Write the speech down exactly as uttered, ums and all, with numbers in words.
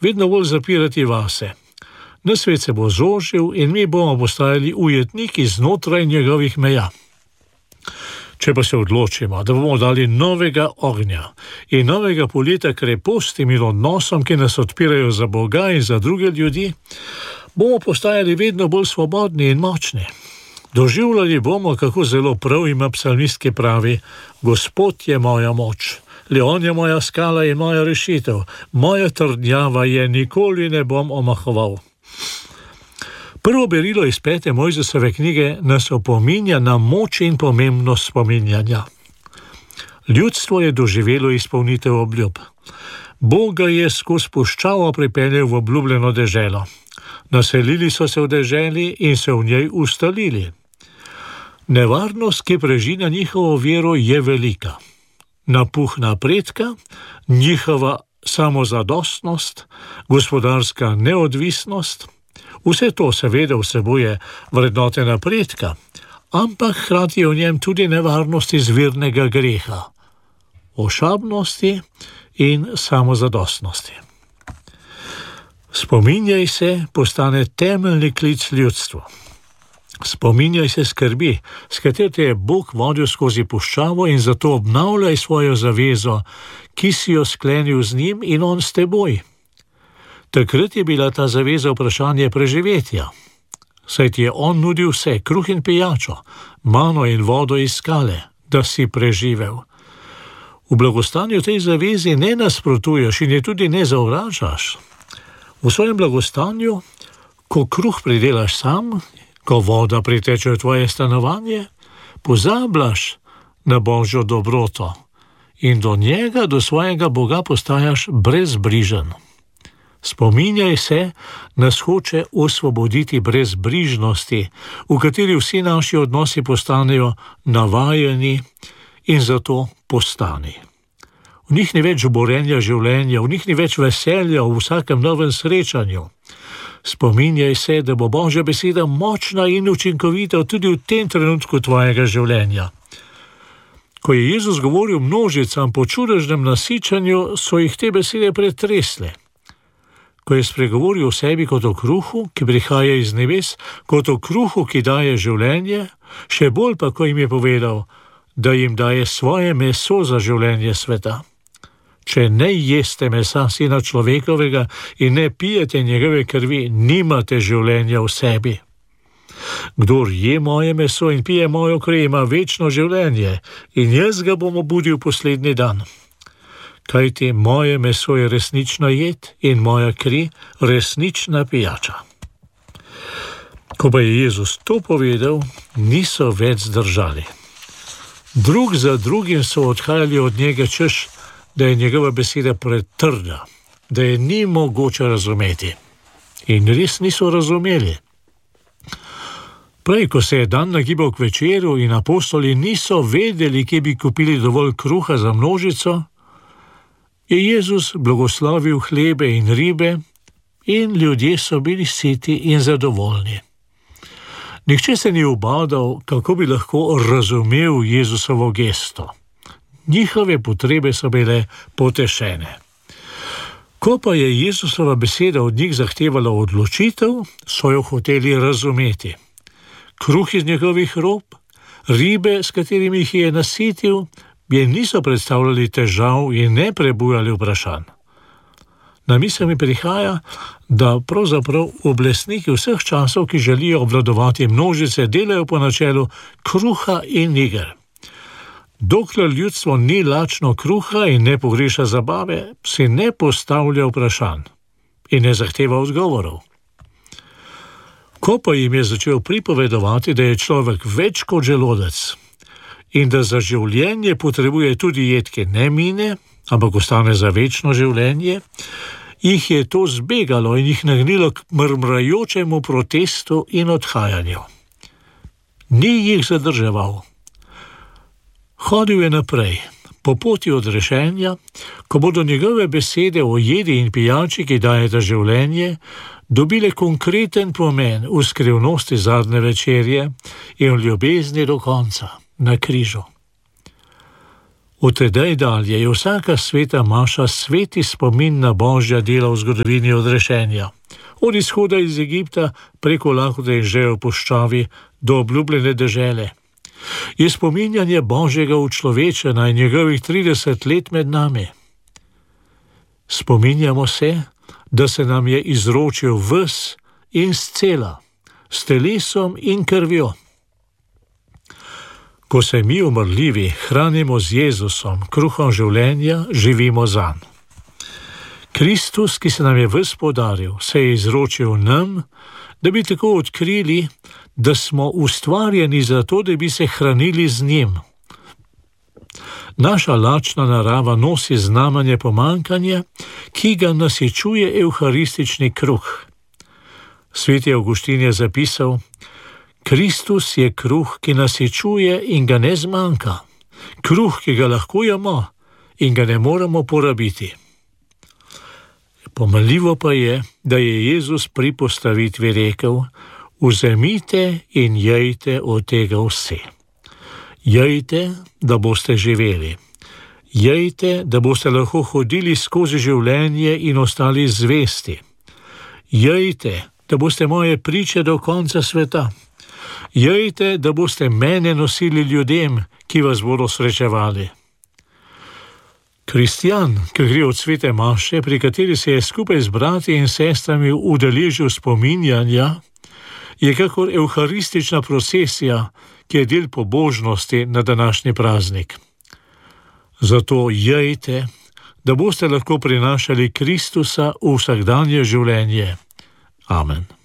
vedno bolj zapirati vase. Na svet se bo zožil in mi bomo postajali ujetniki znotraj njegovih meja. Če pa se odločimo, da bomo dali novega ognja in novega poletja krepostim in odnosom, ki nas odpirajo za Boga in za druge ljudi, bomo postajali vedno bolj svobodni in močni. Doživljali bomo, kako zelo prav ima psalmist, ki pravi: Gospod je moja moč, le on je moja skala in moja rešitev, moja trdnjava je, nikoli ne bom omahoval. Prvo berilo iz pete Mojzesove knjige nas opominja na moč in pomembnost spominjanja. Ljudstvo je doživelo izpolnitev obljub. Bog ga je skozi puščavo pripeljal v obljubljeno deželo. Naselili so se v deželi in se v njej ustalili. Nevarnost, ki prežina njihovo vero, je velika. Napuh napredka, njihova samozadostnost, gospodarska neodvisnost, vse to seveda vsebuje vrednote napredka, ampak hkrati je v njem tudi nevarnost izvirnega greha, ošabnosti in samozadostnosti. Spominjaj se postane temeljni klic ljudstvu. Spominjaj se skrbi, s katero te je Bog vodil skozi puščavo, in zato obnavljaj svojo zavezo, ki si jo sklenil z njim in on s teboj. Takrat je bila ta zaveza vprašanje preživetja, saj ti je on nudil vse, kruh in pijačo, mano in vodo iz skale, da si preživel. V blagostanju tej zavezi ne nasprotuješ in je tudi ne zavračaš. V svojem blagostanju, ko kruh pridelaš sam, ko voda priteče v tvoje stanovanje, pozabljaš na Božjo dobroto in do njega, do svojega Boga postajaš brezbrižen. Spominjaj se, nas hoče osvoboditi brezbrižnosti, v kateri vsi naši odnosi postanejo navajeni in zato postani. V njih ni več borenja življenja, v njih ni več veselja v vsakem novem srečanju. Spominjaj se, da bo Božja beseda močna in učinkovita tudi v tem trenutku tvojega življenja. Ko je Jezus govoril množicam po čudežnem nasičanju, so jih te besede pretresle. Ko je spregovoril o sebi kot o kruhu, ki prihaja iz nebes, kot o kruhu, ki daje življenje, še bolj pa, ko jim je povedal, da jim daje svoje meso za življenje sveta. Če ne jeste mesa Sina človekovega in ne pijete njegove krvi, nimate življenja v sebi. Kdor je moje meso in pije mojo kri, ima večno življenje in jaz ga bom obudil poslednji dan. Kajti moje meso je resnična jed in moja kri resnična pijača. Ko pa je Jezus to povedal, niso več zdržali. Drug za drugim so odhajali od njega, češ, da je njegova beseda pretrda, da je ni mogoče razumeti. In res niso razumeli. Prej, ko se je dan nagibal k večeru in apostoli niso vedeli, kje bi kupili dovolj kruha za množico, je Jezus blagoslovil hlebe in ribe in ljudje so bili siti in zadovoljni. Nihče se ni ubadal, kako bi lahko razumel Jezusovo gesto. Njihove potrebe so bile potešene. Ko pa je Jezusova beseda od njih zahtevala odločitev, so jo hoteli razumeti. Kruh iz njegovih rob, ribe, s katerimi jih je nasitil, je niso predstavljali težav in ne prebujali vprašanj. Na misel mi prihaja, da pravzaprav oblastniki vseh časov, ki želijo obvladovati množice, delajo po načelu kruha in iger. Dokler ljudstvo ni lačno kruha in ne pogreša zabave, si ne postavlja vprašanj in ne zahteva odgovorov. Ko pa jim je začel pripovedovati, da je človek več kot želodec in da za življenje potrebuje tudi jed, ki ne mine, ampak ostane za večno življenje, jih je to zbegalo in jih nagnilo k mrmrajočemu protestu in odhajanju. Ni jih zadrževal. Hodil je naprej, po poti odrešenja, ko bodo njegove besede o jedi in pijači, ki dajeta življenje, dobile konkreten pomen v skrivnosti zadnje večerje in v ljubezni do konca, na križu. Od tedaj dalje je vsaka sveta maša sveti spomin na Božja dela v zgodovini odrešenja. Od izhoda iz Egipta preko lakote in že v puščavi do obljubljene dežele. Je spominjanje Božjega učlovečena in njegovih trideset let med nami. Spominjamo se, da se nam je izročil ves in scela, s telesom in krvjo. Ko se mi umrljivi hranimo z Jezusom, kruhom življenja, živimo zanj. Kristus, ki se nam je ves podaril, se je izročil nam, da bi tako odkrili, da smo ustvarjeni za to, da bi se hranili z njim. Naša lačna narava nosi znamenje pomankanja, ki ga nasičuje evharistični kruh. Sveti Avguštin je zapisal: Kristus je kruh, ki nasičuje in ga ne zmanjka, kruh, ki ga lahko jemo in ga ne moremo porabiti. Pomenljivo pa je, da je Jezus pri postavitvi rekel: vzemite in jejte od tega vse. Jejte, da boste živeli. Jejte, da boste lahko hodili skozi življenje in ostali zvesti. Jejte, da boste moje priče do konca sveta. Jejte, da boste mene nosili ljudem, ki vas bodo srečevali. Kristjan, ki gre od svete maše, pri kateri se je skupaj z brati in sestrami udeležil spominjanja, je kakor evharistična procesija, ki je del pobožnosti na današnji praznik. Zato jejte, da boste lahko prinašali Kristusa v vsakdanje življenje. Amen.